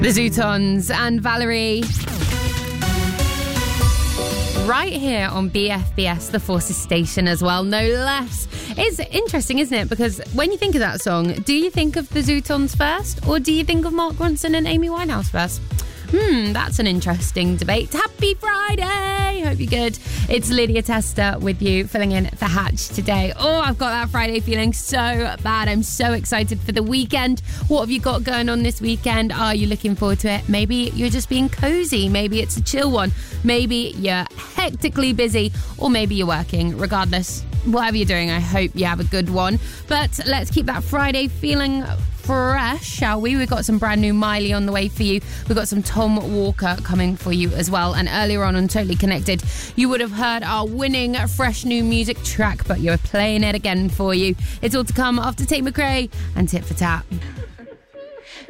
The Zootons and Valerie. Right here on BFBS, the Forces station as well, no less. It's interesting, isn't it? Because when you think of that song, do you think of the Zootons first? Or do you think of Mark Ronson and Amy Winehouse first? That's an interesting debate. Happy Friday! Hope you're good. It's Lydia Tester with you, filling in for Hatch today. Oh, I've got that Friday feeling so bad. I'm so excited for the weekend. What have you got going on this weekend? Are you looking forward to it? Maybe you're just being cozy. Maybe it's a chill one. Maybe you're hectically busy, or maybe you're working. Regardless, whatever you're doing, I hope you have a good one. But let's keep that Friday feeling fresh, shall we? We've got some brand new Miley on the way for you. We've got some Tom Walker coming for you as well. And earlier on Totally Connected, you would have heard our winning fresh new music track, but you're playing it again for you. It's all to come after Tate McRae and Tit for Tat.